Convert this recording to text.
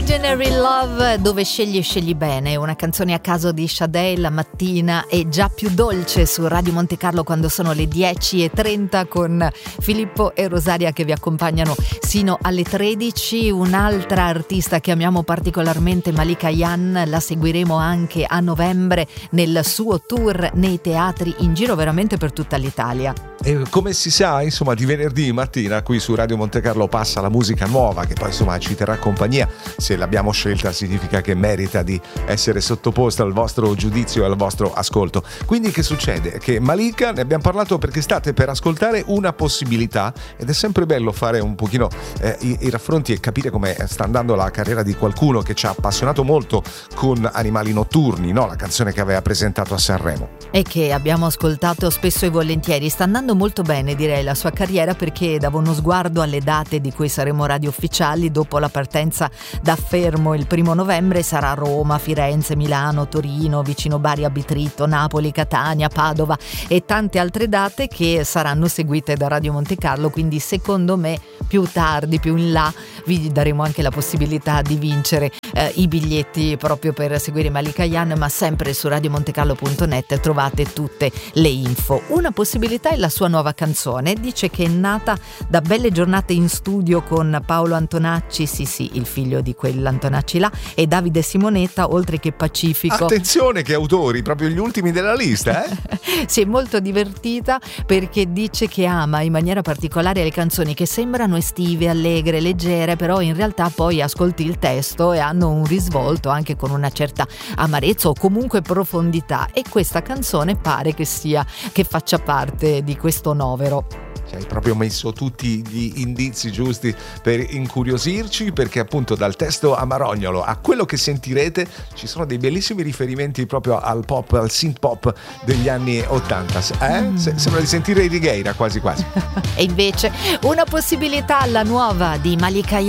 Ordinary Love, dove scegli bene, una canzone a caso di Sade. La mattina è già più dolce su Radio Monte Carlo quando sono le 10:30 con Filippo e Rosaria che vi accompagnano sino alle 13. Un'altra artista che amiamo particolarmente, Malika Ayane, la seguiremo anche a novembre nel suo tour nei teatri in giro veramente per tutta l'Italia. E come si sa, insomma, di venerdì mattina qui su Radio Monte Carlo passa la musica nuova che poi insomma ci terrà compagnia. Se l'abbiamo scelta significa che merita di essere sottoposta al vostro giudizio e al vostro ascolto. Quindi che succede? Che Malika, ne abbiamo parlato perché state per ascoltare Una possibilità, ed è sempre bello fare un pochino i raffronti e capire come sta andando la carriera di qualcuno che ci ha appassionato molto con Animali notturni, no? La canzone che aveva presentato a Sanremo. E che abbiamo ascoltato spesso e volentieri. Sta andando molto bene, direi, la sua carriera, perché davo uno sguardo alle date di cui saremo radio ufficiali dopo la partenza da Fermo il 1 novembre. Sarà Roma, Firenze, Milano, Torino, vicino Bari, Abitrito, Napoli, Catania, Padova e tante altre date che saranno seguite da Radio Monte Carlo, quindi secondo me più tardi, più in là, vi daremo anche la possibilità di vincere i biglietti proprio per seguire Malika Ayane, ma sempre su radiomontecarlo.net trovate tutte le info. Una possibilità è la sua nuova canzone, dice che è nata da belle giornate in studio con Paolo Antonacci, sì, il figlio di quell'Antonacci là, e Davide Simonetta, oltre che Pacifico. Attenzione che autori, proprio gli ultimi della lista, Si è molto divertita perché dice che ama in maniera particolare le canzoni che sembrano estive, allegre, leggere, però in realtà poi ascolti il testo e hanno un risvolto anche con una certa amarezza o comunque profondità, e questa canzone pare che faccia parte di questo novero. Hai proprio messo tutti gli indizi giusti per incuriosirci, perché appunto dal testo amarognolo a quello che sentirete ci sono dei bellissimi riferimenti proprio al pop, al synth pop degli anni 80. Sembra di sentire i Righeira quasi. E invece una possibilità, la nuova di Malika Ayane.